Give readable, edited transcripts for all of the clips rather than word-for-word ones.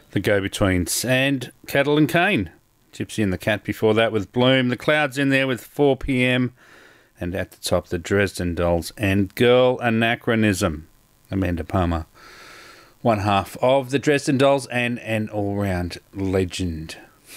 The Go-Betweens and Cattle and Cane. Gypsy and the Cat before that with Bloom. The Clouds in there with 4 p.m. And at the top, the Dresden Dolls and Girl Anachronism. Amanda Palmer, one half of the Dresden Dolls and an all-round legend,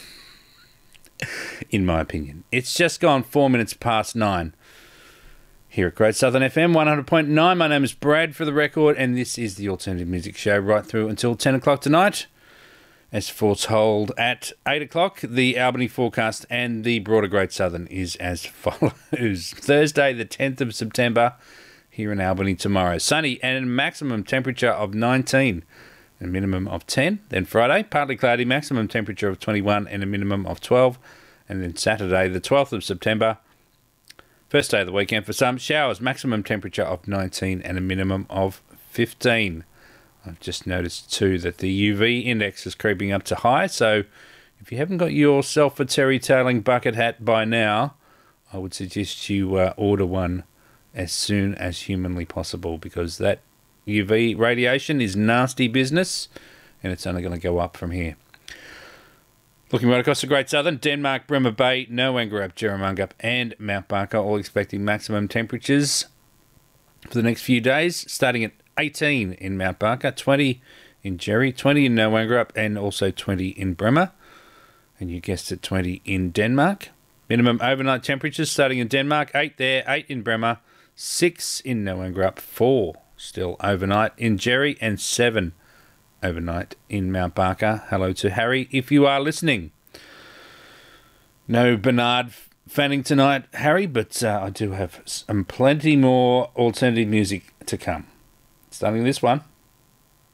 in my opinion. It's just gone 4 minutes past 9. Here at Great Southern FM 100.9, my name is Brad for the record, and this is the Alternative Music Show right through until 10 o'clock tonight. As foretold at 8 o'clock, the Albany forecast and the broader Great Southern is as follows. Thursday, the 10th of September, here in Albany tomorrow. Sunny and a maximum temperature of 19 and a minimum of 10. Then Friday, partly cloudy, maximum temperature of 21 and a minimum of 12. And then Saturday, the 12th of September, first day of the weekend for some, showers, maximum temperature of 19 and a minimum of 15. I've just noticed too that the UV index is creeping up to high, so if you haven't got yourself a terry-tailing bucket hat by now, I would suggest you order one as soon as humanly possible, because that UV radiation is nasty business and it's only going to go up from here. Looking right across the Great Southern, Denmark, Bremer Bay, Noangarup, Jerramungup and Mount Barker all expecting maximum temperatures for the next few days, starting at 18 in Mount Barker, 20 in Jerry, 20 in Noangarup and also 20 in Bremer. And you guessed it, 20 in Denmark. Minimum overnight temperatures starting in Denmark, 8 there, 8 in Bremer, 6 in Noangarup, 4 still overnight in Jerry and 7 overnight in Mount Barker. Hello to Harry if you are listening. No Bernard Fanning tonight, Harry, but I do have plenty more alternative music to come. Starting this one,